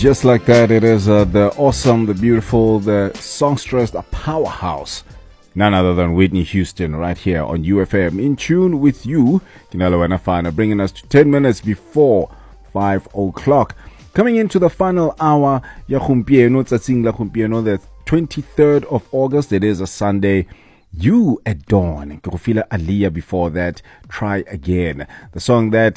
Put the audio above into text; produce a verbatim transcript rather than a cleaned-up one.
Just like that, it is uh, the awesome, the beautiful, the songstress, the powerhouse. None other than Whitney Houston right here on U F M. In tune with you, Kinalo Anafana, bringing us to ten minutes before five o'clock. Coming into the final hour, ya gompieno, tsatsing la gompieno, the twenty-third of August. It is a Sunday. You at Dawn. Kofila Aliyah before that. Try Again. The song that